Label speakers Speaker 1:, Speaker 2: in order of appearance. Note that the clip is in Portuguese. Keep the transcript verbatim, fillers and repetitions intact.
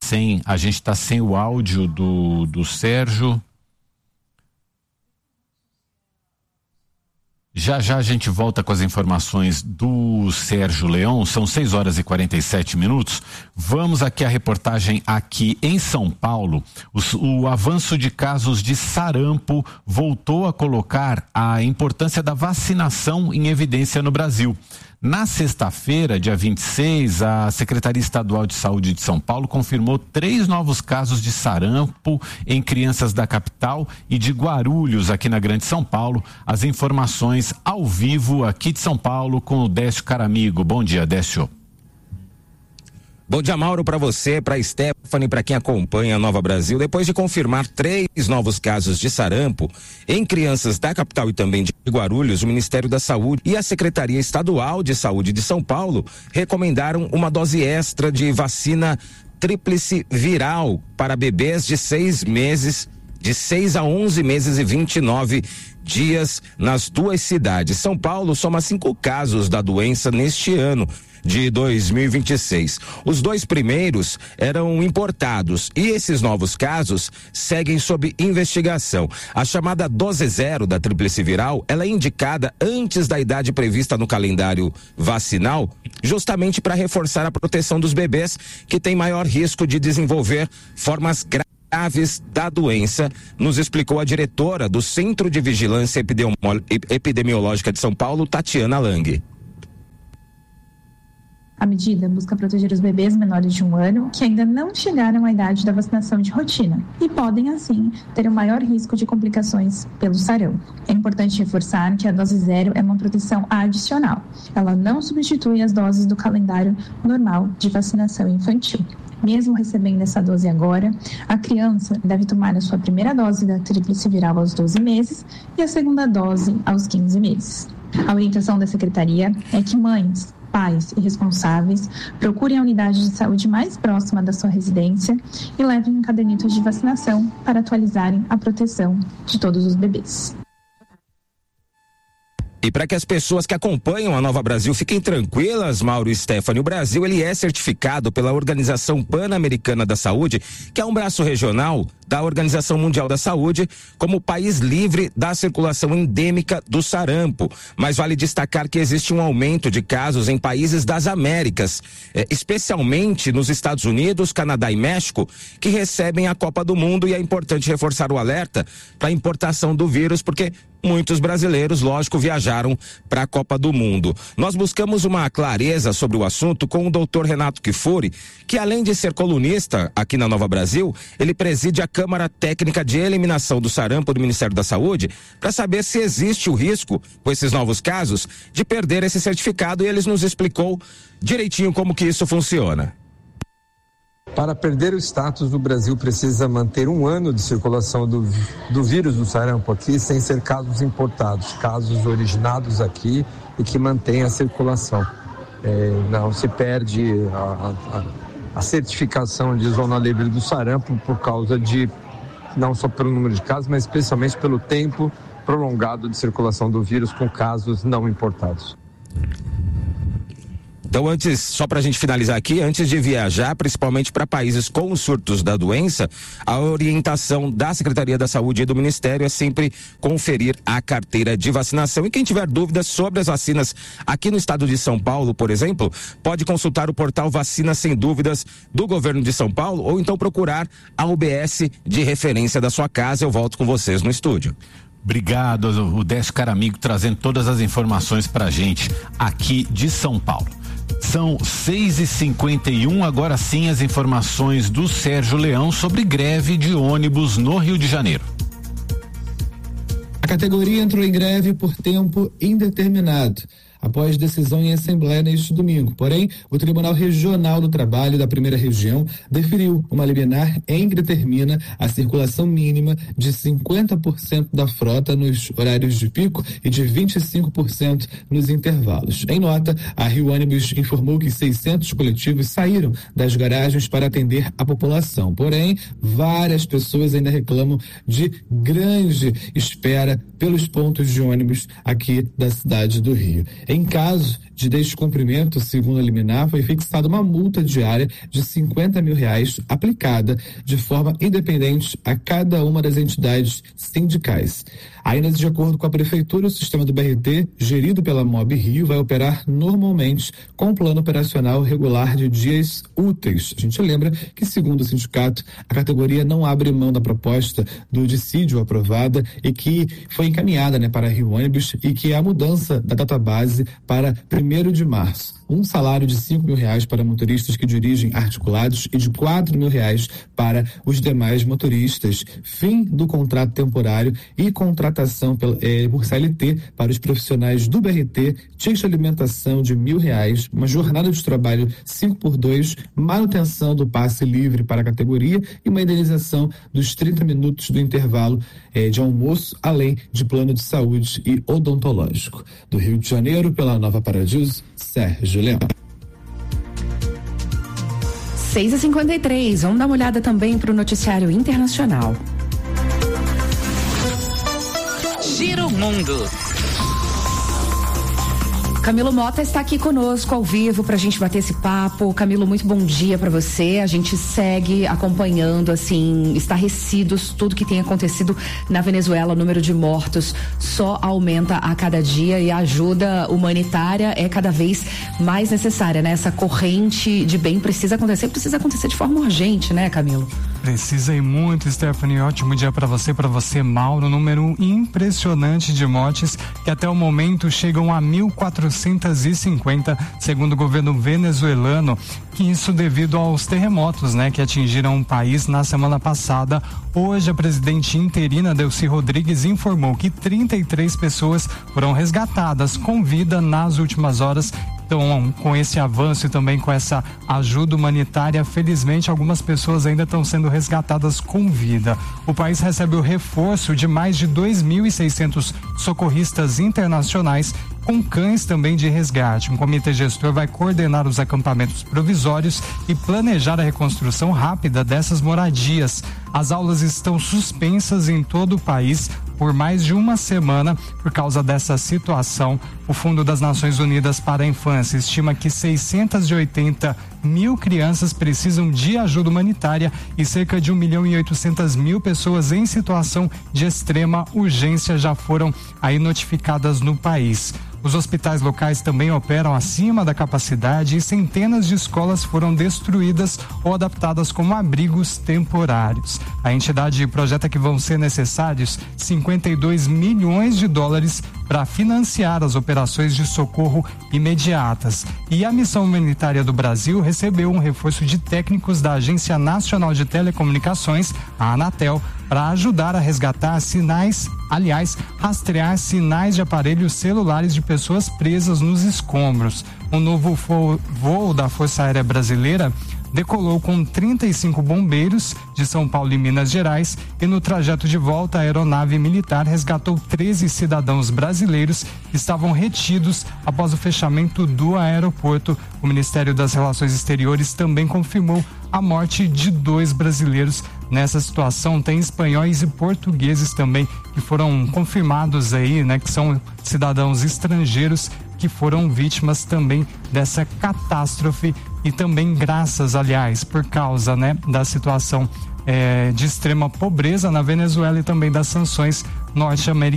Speaker 1: sem, a gente tá sem o áudio do, do Sérgio. Já já a gente volta com as informações do Sérgio Leão, são seis horas e quarenta e sete minutos. Vamos aqui à reportagem aqui em São Paulo. O, o avanço de casos de sarampo voltou a colocar a importância da vacinação em evidência no Brasil. Na sexta-feira, dia vinte e seis, a Secretaria Estadual de Saúde de São Paulo confirmou três novos casos de sarampo em crianças da capital e de Guarulhos, aqui na Grande São Paulo. As informações ao vivo aqui de São Paulo com o Décio Caramigo. Bom dia, Décio.
Speaker 2: Bom dia, Mauro, para você, para Stephanie, para quem acompanha a Nova Brasil. Depois de confirmar três novos casos de sarampo em crianças da capital e também de Guarulhos, o Ministério da Saúde e a Secretaria Estadual de Saúde de São Paulo recomendaram uma dose extra de vacina tríplice viral para bebês de seis meses, de seis a onze meses e vinte e nove dias nas duas cidades. São Paulo soma cinco casos da doença neste ano de dois mil e vinte e seis. Os dois primeiros eram importados e esses novos casos seguem sob investigação. A chamada dose zero da tríplice viral, ela é indicada antes da idade prevista no calendário vacinal, justamente para reforçar a proteção dos bebês que têm maior risco de desenvolver formas graves graves da doença, nos explicou a diretora do Centro de Vigilância Epidemiológica de São Paulo, Tatiana Lang.
Speaker 3: A medida busca proteger os bebês menores de um ano que ainda não chegaram à idade da vacinação de rotina e podem, assim, ter um maior risco de complicações pelo sarampo. É importante reforçar que a dose zero é uma proteção adicional. Ela não substitui as doses do calendário normal de vacinação infantil. Mesmo recebendo essa dose agora, a criança deve tomar a sua primeira dose da tríplice viral aos doze meses e a segunda dose aos quinze meses. A orientação da Secretaria é que mães, pais e responsáveis procurem a unidade de saúde mais próxima da sua residência e levem um cadernito de vacinação para atualizarem a proteção de todos os bebês.
Speaker 2: E para que as pessoas que acompanham a Nova Brasil fiquem tranquilas, Mauro e Stephanie, o Brasil ele é certificado pela Organização Pan-Americana da Saúde, que é um braço regional da Organização Mundial da Saúde, como país livre da circulação endêmica do sarampo. Mas vale destacar que existe um aumento de casos em países das Américas, eh, especialmente nos Estados Unidos, Canadá e México, que recebem a Copa do Mundo, e é importante reforçar o alerta para a importação do vírus, porque muitos brasileiros, lógico, viajaram para a Copa do Mundo. Nós buscamos uma clareza sobre o assunto com o doutor Renato Kifuri, que além de ser colunista aqui na Nova Brasil, ele preside a Câmara Técnica de Eliminação do Sarampo do Ministério da Saúde, para saber se existe o risco, com esses novos casos, de perder esse certificado, e ele nos explicou direitinho como que isso funciona.
Speaker 4: Para perder o status, o Brasil precisa manter um ano de circulação do, do vírus do sarampo aqui, sem ser casos importados, casos originados aqui e que mantêm a circulação. É, não se perde a, a, a certificação de zona livre do sarampo por causa de, não só pelo número de casos, mas especialmente pelo tempo prolongado de circulação do vírus com casos não importados.
Speaker 2: Então, antes, só para a gente finalizar aqui, antes de viajar, principalmente para países com surtos da doença, a orientação da Secretaria da Saúde e do Ministério é sempre conferir a carteira de vacinação. E quem tiver dúvidas sobre as vacinas aqui no estado de São Paulo, por exemplo, pode consultar o portal Vacina Sem Dúvidas do governo de São Paulo, ou então procurar a U B S de referência da sua casa. Eu volto com vocês no estúdio.
Speaker 1: Obrigado, o Décio Caramigo, trazendo todas as informações para a gente aqui de São Paulo. São seis e cinquenta e um, agora sim as informações do Sérgio Leão sobre greve de ônibus no Rio de Janeiro.
Speaker 5: A categoria entrou em greve por tempo indeterminado, após decisão em assembleia neste domingo. Porém, o Tribunal Regional do Trabalho da Primeira Região deferiu uma liminar em que determina a circulação mínima de cinquenta por cento da frota nos horários de pico e de vinte e cinco por cento nos intervalos. Em nota, a Rio Ônibus informou que seiscentos coletivos saíram das garagens para atender a população. Porém, várias pessoas ainda reclamam de grande espera pelos pontos de ônibus aqui da cidade do Rio. Em caso de descumprimento, segundo a liminar, foi fixada uma multa diária de cinquenta mil reais aplicada de forma independente a cada uma das entidades sindicais. Ainda de acordo com a Prefeitura, o sistema do B R T, gerido pela Mob Rio, vai operar normalmente com um plano operacional regular de dias úteis. A gente lembra que, segundo o sindicato, a categoria não abre mão da proposta do dissídio aprovada e que foi encaminhada, né, para a Rio Ônibus, e que é a mudança da database para primeiro de março. Um salário de cinco mil reais para motoristas que dirigem articulados e de quatro mil reais para os demais motoristas. Fim do contrato temporário e contratação pela, eh, por C L T para os profissionais do B R T, ticket de alimentação de mil reais, uma jornada de trabalho cinco por dois, manutenção do passe livre para a categoria e uma indenização dos trinta minutos do intervalo eh, de almoço, além de plano de saúde e odontológico. Do Rio de Janeiro, pela Nova Paradiso, Sérgio Leão.
Speaker 6: seis e cinquenta e três, vamos dar uma olhada também para o noticiário internacional.
Speaker 7: Giro Mundo.
Speaker 6: Camilo Mota está aqui conosco ao vivo para a gente bater esse papo. Camilo, muito bom dia para você. A gente segue acompanhando, assim, estarrecidos, tudo que tem acontecido na Venezuela. O número de mortos só aumenta a cada dia e a ajuda humanitária é cada vez mais necessária, né? Essa corrente de bem precisa acontecer, precisa acontecer de forma urgente, né, Camilo?
Speaker 8: Precisa e muito, Stephanie. Ótimo dia para você, para você, Mauro. Número impressionante de mortes que até o momento chegam a mil quatrocentos e cinquenta, segundo o governo venezuelano, que isso devido aos terremotos, né, que atingiram o país na semana passada. Hoje a presidente interina Delcy Rodrigues informou que trinta e três pessoas foram resgatadas com vida nas últimas horas. Então, com esse avanço e também com essa ajuda humanitária, felizmente algumas pessoas ainda estão sendo resgatadas com vida. O país recebe o reforço de mais de dois mil e seiscentos socorristas internacionais com cães também de resgate. Um comitê gestor vai coordenar os acampamentos provisórios e planejar a reconstrução rápida dessas moradias. As aulas estão suspensas em todo o país por mais de uma semana por causa dessa situação. O Fundo das Nações Unidas para a Infância estima que seiscentos e oitenta mil crianças precisam de ajuda humanitária e cerca de um milhão e oitocentas mil pessoas em situação de extrema urgência já foram aí notificadas no país. Os hospitais locais também operam acima da capacidade e centenas de escolas foram destruídas ou adaptadas como abrigos temporários. A entidade projeta que vão ser necessários cinquenta e dois milhões de dólares para financiar as operações de socorro imediatas. E a missão humanitária do Brasil recebeu um reforço de técnicos da Agência Nacional de Telecomunicações, a Anatel, para ajudar a resgatar sinais, aliás, rastrear sinais de aparelhos celulares de pessoas presas nos escombros. Um novo voo, voo da Força Aérea Brasileira decolou com trinta e cinco bombeiros de São Paulo e Minas Gerais e no trajeto de volta a aeronave militar resgatou treze cidadãos brasileiros que estavam retidos após o fechamento do aeroporto. O Ministério das Relações Exteriores também confirmou a morte de dois brasileiros. Nessa situação tem espanhóis e portugueses também que foram confirmados aí, né, que são cidadãos estrangeiros que foram vítimas também dessa catástrofe e também graças, aliás, por causa, né, da situação eh, de extrema pobreza na Venezuela e também das sanções norte-americanas.